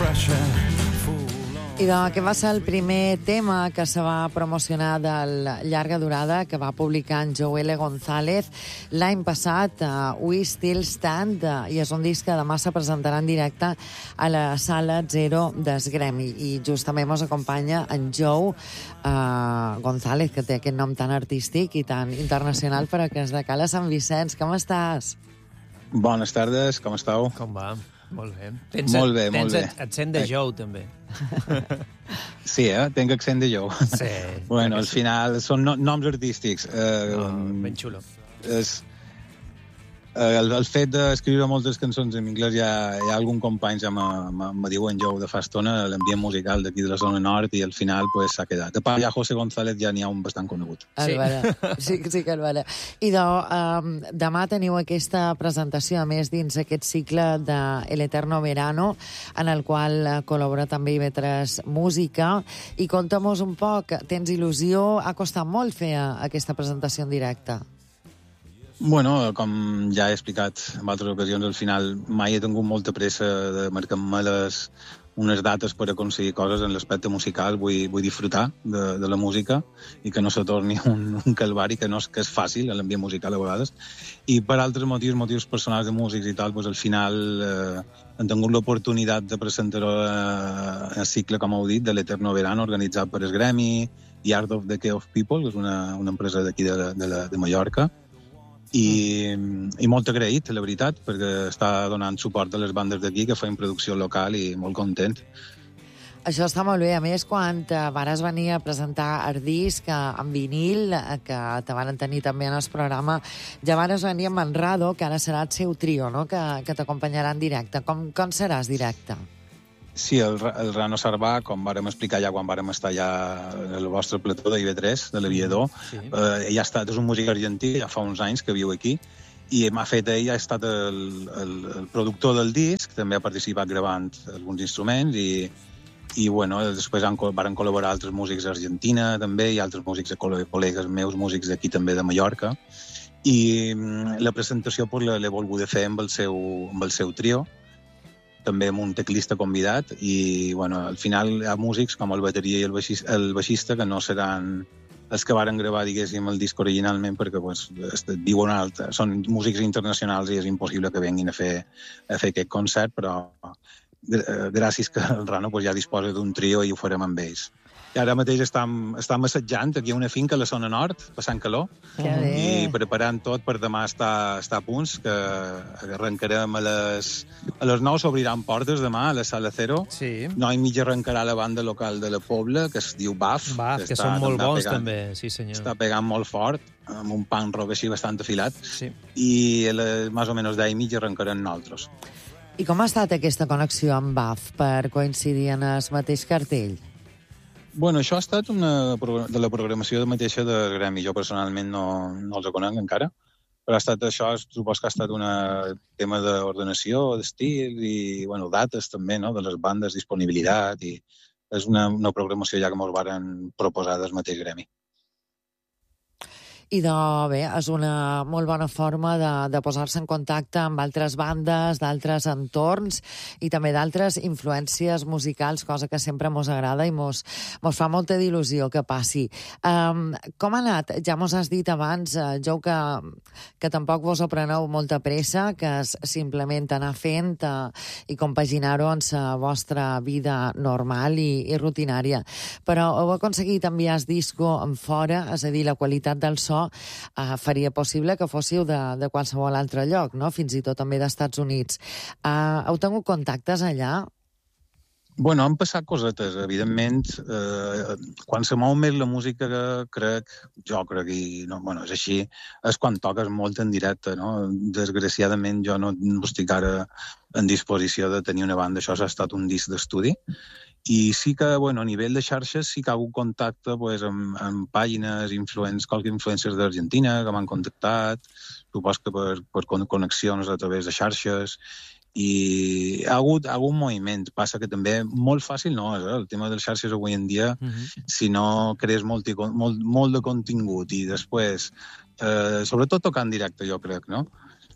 I doncs aquest va ser el primer tema que se va promocionar del llarga durada que va publicar en Joelle González l'any passat, We Still Stand, i és un disc que demà se presentarà en directe a la Sala Zero d'Esgremi. I justament ens acompanya en Joe González, que té aquest nom tan artístic i tan internacional, però que és de Cala Sant Vicenç. Com estàs? Bones tardes, com esteu? Com va? Molt bé. Molt bé, molt bé. Tens accent de Joe, també. Sí, tinc accent de Joe. Sí. Bueno, al final són noms artístics. Ben xulo. El fet d'escriure moltes cançons en anglès, hi ha algun company ja me diuen Joe de fa estona, l'ambient musical d'aquí de la zona nord, i al final s'ha quedat. A part, ja José González ja n'hi ha un bastant conegut. Sí que el vera. I demà teniu aquesta presentació, a més, dins aquest cicle de El Eterno Verano, en el qual col·labora també IB3 Música. I conta'm-nos un poc, tens il·lusió? Ha costat molt fer aquesta presentació en directe? Bueno, com ja he explicat en altres ocasions, al final mai he tingut molta pressa de marcar-me unes dates per aconseguir coses en l'aspecte musical. Vull disfrutar de la música i que no se torni un calvari, que és fàcil, l'ambient musical a vegades. I per altres motius personals de músics i tal, al final hem tingut l'oportunitat de presentar el cicle, com heu dit, de l'Eterno Verano, organitzat per Esgremi i Art of the Decay of People, que és una empresa d'aquí de Mallorca. I molt agraït, la veritat, perquè està donant suport a les bandes d'aquí que feien producció local i molt content. Això està molt bé. A més, quan vares venir a presentar el disc en vinil, que te van tenir també en el programa, ja vares venir amb en Rado, que ara serà el seu trio, no?, que t'acompanyarà en directe. Com seràs directe? Sí, el Rano Sarbà, com vàrem explicar ja quan vàrem estar ja en el vostre plató de IB3, de l'Aviador, sí. És un músic argentí, ja fa uns anys que viu aquí, i ell ha estat el productor del disc, també ha participat gravant alguns instruments, i bueno, després varen col·laborar altres músics d'Argentina, també, i altres músics, col·legues meus, músics d'aquí també de Mallorca, i la presentació l'he volgut fer amb el seu trio, també amb un teclista convidat, i bueno, al final hi ha músics com el bateria i el baixista que no seran els que varen gravar, diguéssim, el disc originalment, perquè viuen són músics internacionals i és impossible que venguin a fer aquest concert, però gràcies que el Rano ja disposa d'un trio i ho farem amb ells. I ara mateix estem assajant aquí a una finca a la zona nord, passant calor, i preparant tot per demà estar a punts, que arrencarem a les 9, s'obriran portes demà a la Sala Zero. Sí. 9:30 arrencarà la banda local de la Pobla, que es diu BAF. Que són molt bons també, sí senyor. Està pegant molt fort, amb un punk rock així bastant afilat, sí. I més o menys 10:30 arrencarem nosaltres. I com ha estat aquesta connexió amb BAF per coincidir en el mateix cartell? Bueno, això ha estat de la programació mateixa del Gremi. Jo personalment no els conec encara, però supos que ha estat un tema d'ordenació, d'estil i dates també, no?, de les bandes, disponibilitat, i és una programació ja que ens varen proposar del mateix Gremi. I bé, és una molt bona forma de posar-se en contacte amb altres bandes, d'altres entorns i també d'altres influències musicals, cosa que sempre mos agrada i mos fa molta il·lusió que passi. Com ha anat? Ja mos has dit abans, Jou, que tampoc vos ho preneu molta pressa, que és simplement anar fent i compaginar-ho amb la vostra vida normal i rutinària. Però heu aconseguit enviar el disco en fora, és a dir, la qualitat del so faria possible que fóssiu de qualsevol altre lloc, no?, fins i tot també d'Estats Units. Heu tingut contactes allà? Bueno, han passat cosetes, evidentment. Quan se mou més la música, jo crec, i és així, és quan toques molt en directe, no? Desgraciadament jo no estic ara en disposició de tenir una banda. Això ha estat un disc d'estudi. I sí que, a nivell de xarxes, sí que ha hagut contacte amb pàgines, qualques influències d'Argentina que m'han contactat, supos que per connexions a través de xarxes, i hi ha hagut moviment. Passa que també molt fàcil no és, el tema de les xarxes avui en dia, si no crees molt de contingut i després, sobretot tocar en directe, jo crec, no?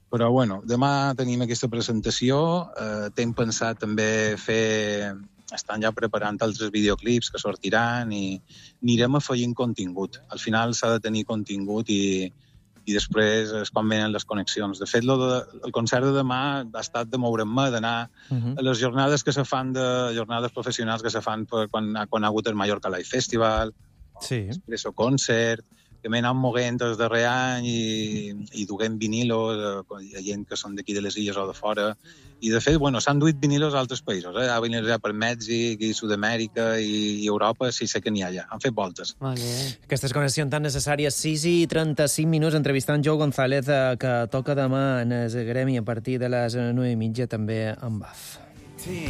Però, bueno, demà tenim aquesta presentació. T'hem pensat també fer... Estan ja preparant altres videoclips que sortiran i anirem afegint contingut. Al final s'ha de tenir contingut i després és quan venen les connexions. De fet, el concert de demà ha estat de moure'm-me, d'anar a les jornades que se fan, jornades professionals que se fan quan ha hagut el Mallorca Live Festival, Espresso Concert, que m'he anat moguent el darrer any i duguem vinilos, hi ha gent que són d'aquí de les illes o de fora, i de fet, bueno, s'han duit vinilos a altres països, ha vinilos ja per Mèxic i Sud-amèrica i Europa, sí sé que n'hi ha allà, han fet voltes. Aquestes connexions tan necessàries, 6:35 minuts, entrevistant Joe González, que toca demà en el Gremi a partir de les 9:30, també en BAF.